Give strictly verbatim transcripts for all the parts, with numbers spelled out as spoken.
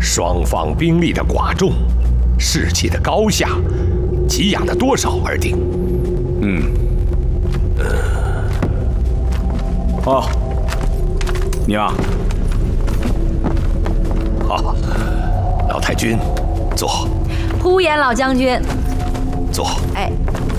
双方兵力的寡众、士气的高下、给养的多少而定。 嗯。呃。哦，娘。 好，老太君，坐。 呼延老将军， 坐。 哎。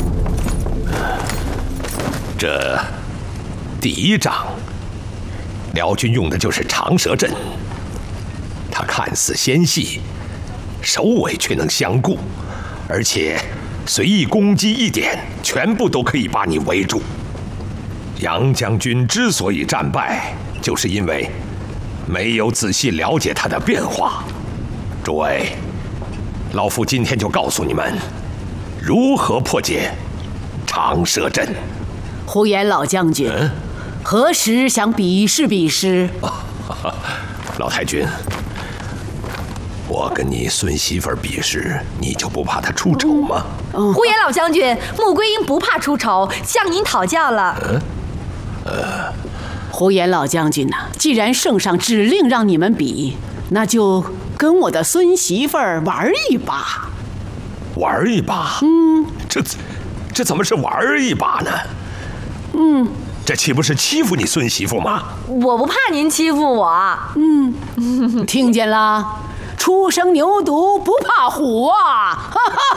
这第一仗，辽军用的就是长蛇阵。它看似纤细，首尾却能相顾，而且随意攻击一点，全部都可以把你围住。杨将军之所以战败，就是因为没有仔细了解它的变化。诸位，老夫今天就告诉你们如何破解长蛇阵。 呼延老将军，嗯、何时想比试比试？ 啊、老太君，我跟你孙媳妇比试，你就不怕她出丑吗？ 嗯、呼延老将军，穆桂英不怕出丑，向您讨教了。嗯， 呃，呼延老将军呐、啊，既然圣上指令让你们比，那就跟我的孙媳妇儿玩一把。 玩一把？ 嗯， 这这怎么是玩一把呢？ 嗯， 这岂不是欺负你孙媳妇吗？ 我不怕您欺负我。 嗯，听见了？初生牛犊不怕虎啊！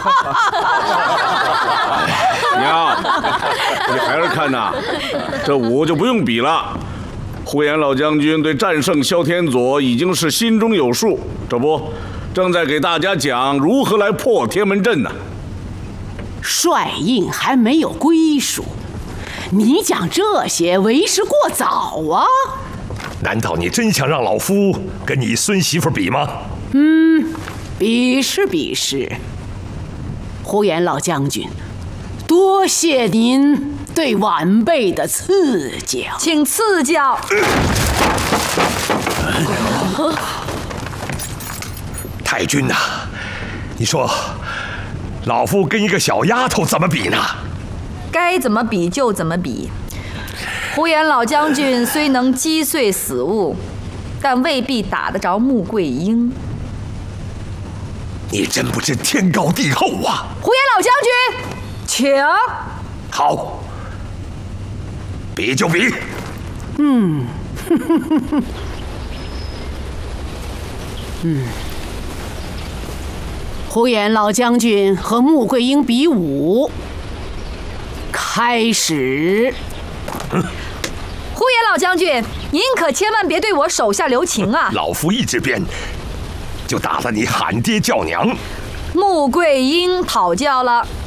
娘，你还是看呐，这武就不用比了。呼延老将军对战胜萧天佐已经是心中有数，这不正在给大家讲如何来破天门阵呢。 帅印还没有归属。你讲这些为时过早啊！ 难道你真想让老夫跟你孙媳妇比吗？ 嗯，比试比试。呼延老将军，多谢您对晚辈的赐教， 请赐教。 呃、太君呐、啊，你说，老夫跟一个小丫头怎么比呢？ 该怎么比就怎么比。呼延老将军虽能击碎死物，但未必打得着穆桂英。 你真不知天高地厚啊！ 呼延老将军，请。 好，比就比。 嗯，嗯。呼延老将军和穆桂英比武。开始。 嗯，呼延老将军，您可千万别对我手下留情啊！ 老夫一支鞭，就打得你喊爹叫娘。 穆桂英讨教了。